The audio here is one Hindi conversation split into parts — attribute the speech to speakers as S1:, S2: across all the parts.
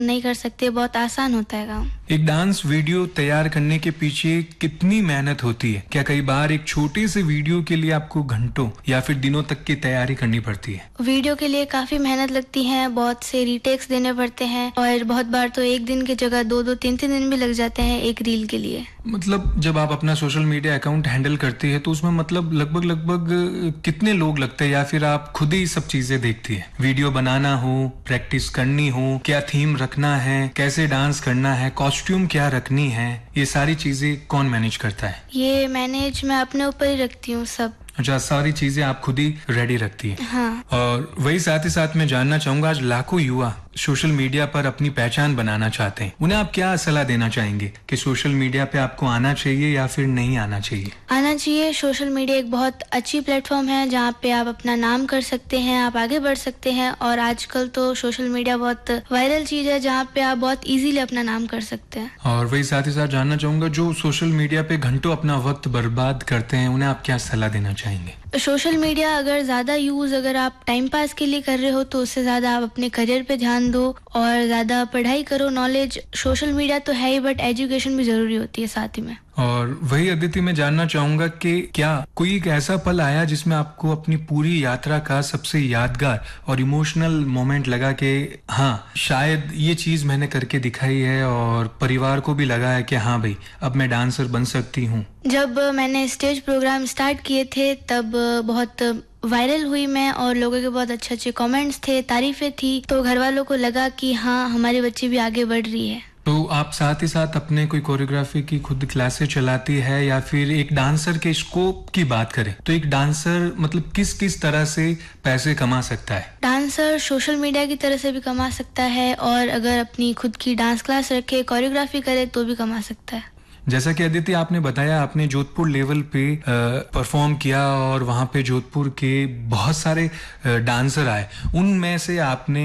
S1: नहीं कर सकते, बहुत आसान होता है काम।
S2: एक डांस वीडियो तैयार करने के पीछे कितनी मेहनत होती है? क्या कई बार एक छोटे से वीडियो के लिए आपको घंटों या फिर दिनों तक की तैयारी करनी पड़ती है?
S1: वीडियो के लिए काफी मेहनत लगती है, बहुत से रीटेक्स देने पड़ते हैं और बहुत बार तो एक दिन की जगह 2-2, 3-3 दिन भी लग जाते हैं एक रील के लिए।
S2: मतलब जब आप अपना सोशल मीडिया अकाउंट हैंडल करती है तो उसमें मतलब लगभग कितने लोग लगते हैं, या फिर आप खुद ही सब चीजें देखती है? वीडियो बनाना हो, प्रैक्टिस करनी हो, क्या थीम रखना है, कैसे डांस करना है, कॉस्ट्यूम क्या रखनी है, ये सारी चीजें कौन मैनेज करता है?
S1: ये मैनेज मैं अपने ऊपर ही रखती हूँ सब।
S2: अच्छा, सारी चीजें आप खुद ही रेडी रखती है।
S1: हाँ।
S2: और वही साथ ही साथ मैं जानना चाहूंगा, आज लाखों युवा सोशल मीडिया पर अपनी पहचान बनाना चाहते हैं, उन्हें आप क्या सलाह देना चाहेंगे कि सोशल मीडिया पे आपको आना चाहिए या फिर नहीं आना चाहिए?
S1: आना चाहिए। सोशल मीडिया एक बहुत अच्छी प्लेटफॉर्म है जहाँ पे आप अपना नाम कर सकते हैं, आप आगे बढ़ सकते हैं और आजकल तो सोशल मीडिया बहुत वायरल चीज है जहाँ पे आप बहुत इजीली अपना नाम कर सकते हैं।
S2: और वही साथ ही साथ जानना चाहूंगा, जो सोशल मीडिया पे घंटों अपना वक्त बर्बाद करते हैं, उन्हें आप क्या सलाह देना चाहेंगे?
S1: सोशल मीडिया अगर ज्यादा यूज अगर आप टाइम पास के लिए कर रहे हो तो उससे ज्यादा आप अपने करियर पे ध्यान दो और ज्यादा पढ़ाई करो। नॉलेज सोशल मीडिया तो है ही बट एजुकेशन भी जरूरी होती है साथ ही में।
S2: और वही अदिति, मैं जानना चाहूंगा कि क्या कोई एक ऐसा पल आया जिसमें आपको अपनी पूरी यात्रा का सबसे यादगार और इमोशनल मोमेंट लगा कि हाँ, शायद ये चीज मैंने करके दिखाई है और परिवार को भी लगा है कि हाँ भाई, अब मैं डांसर बन सकती हूँ?
S1: जब मैंने स्टेज प्रोग्राम स्टार्ट किए थे तब बहुत वायरल हुई मैं और लोगों के बहुत अच्छे अच्छे कमेंट्स थे, तारीफें थी, तो घर वालों को लगा कि हाँ, हमारी बच्ची भी आगे बढ़ रही है।
S2: तो आप साथ ही साथ अपने कोई कोरियोग्राफी की खुद क्लासेस चलाती है, या फिर एक डांसर के स्कोप की बात करें तो एक डांसर मतलब किस किस तरह से पैसे कमा सकता है?
S1: डांसर सोशल मीडिया की तरह से भी कमा सकता है और अगर अपनी खुद की डांस क्लास रखे, कोरियोग्राफी करे तो भी कमा सकता है।
S2: जैसा कि अदिति आपने बताया, आपने जोधपुर लेवल पे परफॉर्म किया और वहाँ पे जोधपुर के बहुत सारे डांसर आए, उनमें से आपने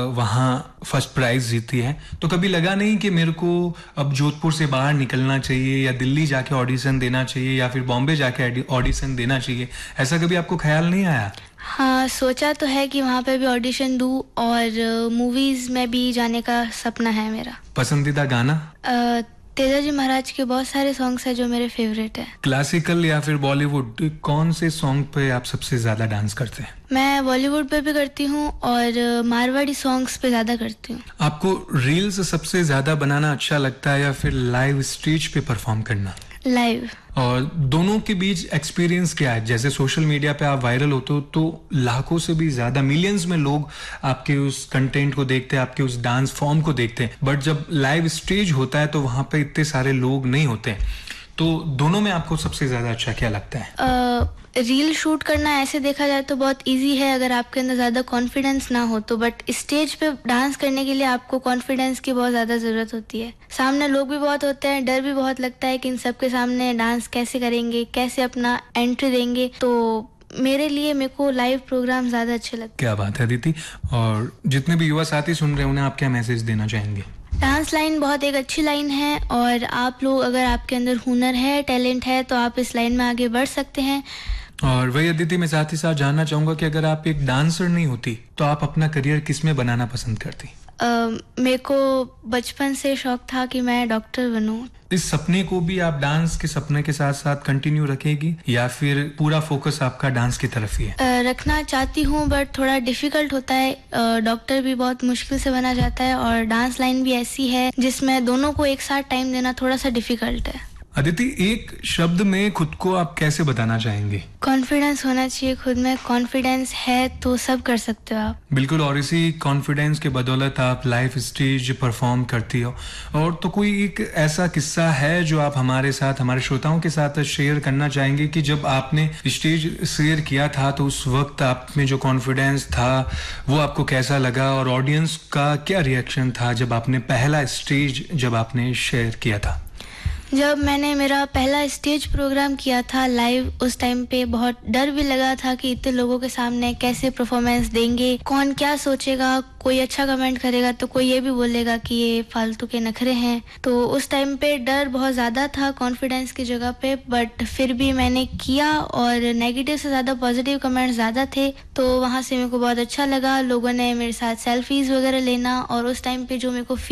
S2: वहाँ फर्स्ट प्राइज जीती है, तो कभी लगा नहीं कि मेरे को अब जोधपुर से बाहर निकलना चाहिए या दिल्ली जाके ऑडिशन देना चाहिए या फिर बॉम्बे जाके ऑडिशन देना चाहिए? ऐसा कभी आपको ख्याल नहीं आया?
S1: हाँ, सोचा तो है कि वहाँ पे भी ऑडिशन दूँ और मूवीज में भी जाने का सपना है मेरा।
S2: पसंदीदा गाना?
S1: तेजाजी महाराज के बहुत सारे सॉन्ग्स हैं जो मेरे फेवरेट है।
S2: क्लासिकल या फिर बॉलीवुड, कौन से सॉन्ग पे आप सबसे ज्यादा डांस करते हैं?
S1: मैं बॉलीवुड पे भी करती हूँ और मारवाड़ी सॉन्ग्स पे ज्यादा करती हूँ।
S2: आपको रील्स सबसे ज्यादा बनाना अच्छा लगता है या फिर लाइव स्टेज पे परफॉर्म करना?
S1: लाइव।
S2: और दोनों के बीच एक्सपीरियंस क्या है? जैसे सोशल मीडिया पे आप वायरल होते हो तो लाखों से भी ज्यादा, मिलियंस में लोग आपके उस कंटेंट को देखते हैं, आपके उस डांस फॉर्म को देखते हैं, बट जब लाइव स्टेज होता है तो वहां पे इतने सारे लोग नहीं होते हैं, तो दोनों में आपको सबसे ज्यादा अच्छा क्या लगता है?
S1: रील शूट करना ऐसे देखा जाए तो बहुत इजी है अगर आपके अंदर ज्यादा कॉन्फिडेंस ना हो तो, बट स्टेज पे डांस करने के लिए आपको कॉन्फिडेंस की बहुत ज्यादा जरूरत होती है। सामने लोग भी बहुत होते हैं, डर भी बहुत लगता है कि इन सबके सामने डांस कैसे करेंगे, कैसे अपना एंट्री देंगे, तो मेरे लिए मेरे को लाइव प्रोग्राम ज्यादा अच्छे लगते हैं।
S2: क्या बात है अदिति। और जितने भी युवा साथी सुन रहे हैं उन्हें आप क्या मैसेज देना चाहेंगे?
S1: डांस लाइन बहुत एक अच्छी लाइन है और आप लोग अगर आपके अंदर हुनर है, टैलेंट है तो आप इस लाइन में आगे बढ़ सकते हैं।
S2: और वही अदिति, मैं साथ ही साथ जानना चाहूंगा कि अगर आप एक डांसर नहीं होती तो आप अपना करियर किस में बनाना पसंद करती?
S1: मेरे को बचपन से शौक था कि मैं डॉक्टर बनूं।
S2: इस सपने को भी आप डांस के सपने के साथ साथ कंटिन्यू रखेगी या फिर पूरा फोकस आपका डांस की तरफ ही है?
S1: रखना चाहती हूँ बट थोड़ा डिफिकल्ट होता है। डॉक्टर भी बहुत मुश्किल से बना जाता है और डांस लाइन भी ऐसी है जिसमें दोनों को एक साथ टाइम देना थोड़ा सा डिफिकल्ट है।
S2: अदिति, एक शब्द में खुद को आप कैसे बताना चाहेंगे?
S1: कॉन्फिडेंस होना चाहिए खुद में। कॉन्फिडेंस है तो सब कर सकते हो आप।
S2: बिल्कुल, और इसी कॉन्फिडेंस के बदौलत आप लाइव स्टेज परफॉर्म करती हो। और तो कोई एक ऐसा किस्सा है जो आप हमारे साथ, हमारे श्रोताओं के साथ शेयर करना चाहेंगे कि जब आपने स्टेज शेयर किया था तो उस वक्त आप में जो कॉन्फिडेंस था वो आपको कैसा लगा और ऑडियंस का क्या रिएक्शन था जब आपने पहला स्टेज जब आपने शेयर किया था?
S1: जब मैंने मेरा पहला स्टेज प्रोग्राम किया था लाइव, उस टाइम पे बहुत डर भी लगा था कि इतने लोगों के सामने कैसे परफॉर्मेंस देंगे, कौन क्या सोचेगा, कोई अच्छा कमेंट करेगा तो कोई ये भी बोलेगा कि ये फालतू के नखरे हैं। तो उस टाइम पे डर बहुत ज़्यादा था कॉन्फिडेंस की जगह पे, बट फिर भी मैंने किया और नेगेटिव से ज़्यादा पॉजिटिव कमेंट्स ज़्यादा थे, तो वहाँ से मेरे को बहुत अच्छा लगा। लोगों ने मेरे साथ सेल्फीज़ वगैरह लेना और उस टाइम पे जो मेरे को